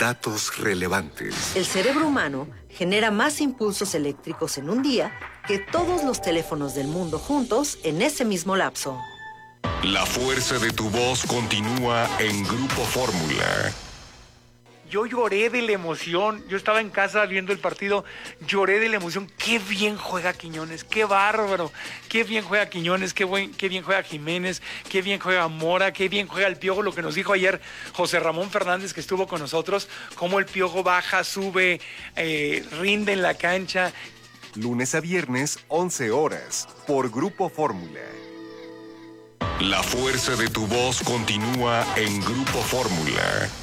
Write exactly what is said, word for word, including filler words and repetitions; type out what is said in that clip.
Datos relevantes. El cerebro humano genera más impulsos eléctricos en un día que todos los teléfonos del mundo juntos en ese mismo lapso. La fuerza de tu voz continúa en Grupo Fórmula. Yo lloré de la emoción. Yo estaba en casa viendo el partido, lloré de la emoción. Qué bien juega Quiñones, qué bárbaro. Qué bien juega Quiñones, qué, buen, qué bien juega Jiménez, qué bien juega Mora, qué bien juega el Piojo. Lo que nos dijo ayer José Ramón Fernández, que estuvo con nosotros, cómo el Piojo baja, sube, eh, rinde en la cancha. Lunes a viernes, once horas, por Grupo Fórmula. La fuerza de tu voz continúa en Grupo Fórmula.